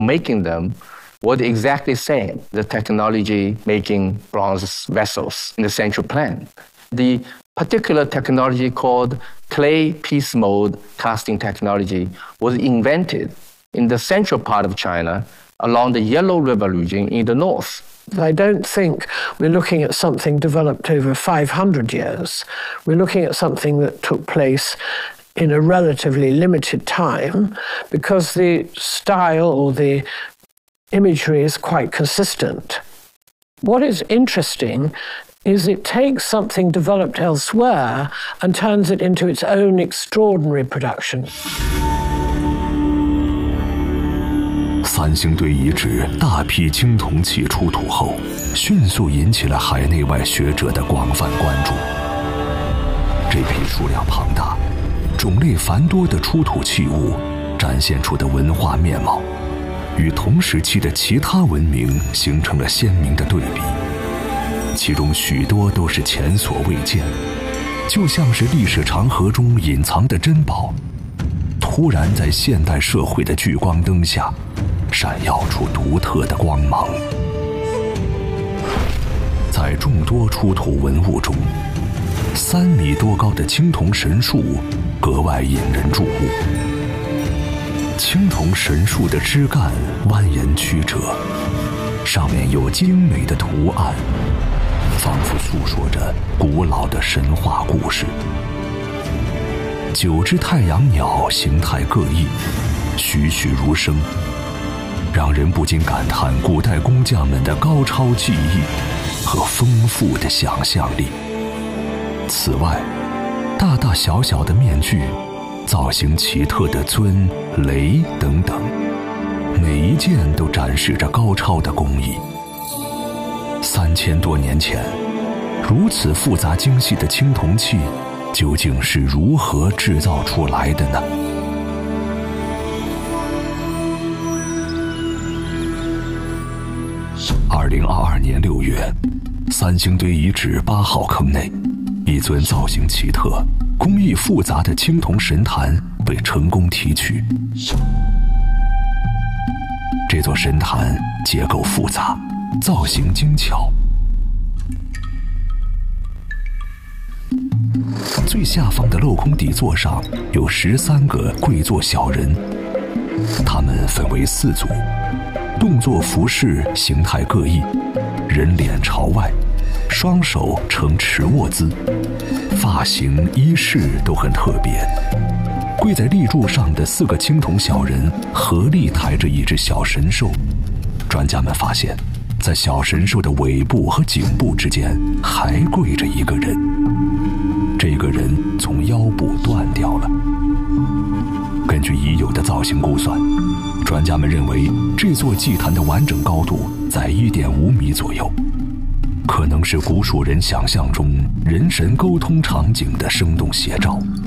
making them were exactly the same, the technology making bronze vessels in the central plain. The particular technology called clay piece mold casting technology was invented in the central part of China along the Yellow River region in the north. I don't think we're looking at something developed over 500 years. We're looking at something that took place in a relatively limited time because the style or the imagery is quite consistent. What is interesting is it takes something developed elsewhere and turns it into its own extraordinary production. 三星堆遗址大批青铜器出土后，迅速引起了海内外学者的广泛关注。这批数量庞大、种类繁多的出土器物展现出的文化面貌，与同时期的其他文明形成了鲜明的对比。其中许多都是前所未见，就像是历史长河中隐藏的珍宝，突然在现代社会的聚光灯下闪耀出独特的光芒。在众多出土文物中，3米多高的青铜神树格外引人注目。青铜神树的枝干蜿蜒曲折，上面有精美的图案，仿佛诉说着古老的神话故事。9只太阳鸟形态各异，栩栩如生，让人不禁感叹古代工匠们的高超技艺和丰富的想象力。此外，大大小小的面具、造型奇特的尊、雷等等，每一件都展示着高超的工艺。3000多年前，如此复杂精细的青铜器究竟是如何制造出来的呢？2022年6月，三星堆遗址8号坑内，一尊造型奇特、工艺复杂的青铜神坛被成功提取。这座神坛结构复杂，造型精巧。最下方的镂空底座上有13个跪坐小人，他们分为4组，动作服饰形态各异，人脸朝外，双手呈持握姿，发型衣饰都很特别。跪在立柱上的4个青铜小人合力抬着一只小神兽，专家们发现，在小神兽的尾部和颈部之间还跪着一个人，这个人从腰部断掉了。根据已有的造型估算，专家们认为这座祭坛的完整高度在1.5米左右，可能是古蜀人想象中人神沟通场景的生动写照。